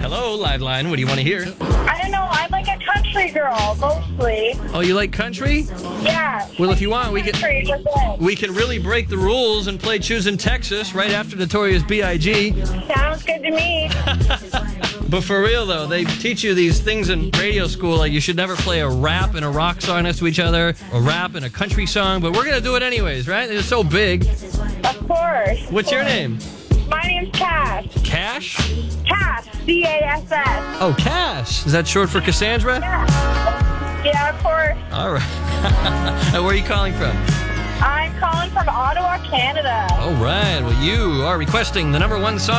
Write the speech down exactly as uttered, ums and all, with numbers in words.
Hello, Liveline. What do you want to hear? I don't know. I'm like a country girl, mostly. Oh, you like country? Yeah. Well, if you want, we can Country was it. we can really break the rules and play Choosing Texas right after Notorious B I G Sounds good to me. But for real, though, they teach you these things in radio school, like you should never play a rap and a rock song next to each other, a rap and a country song, but we're going to do it anyways, right? It's so big. Of course. What's your name? My name's Cass. Cash? Cass. C A S S. Oh, Cash. Is that short for Cassandra? Yeah. Yeah, of course. All right. And where are you calling from? I'm calling from Ottawa, Canada. All right. Well, you are requesting the number one song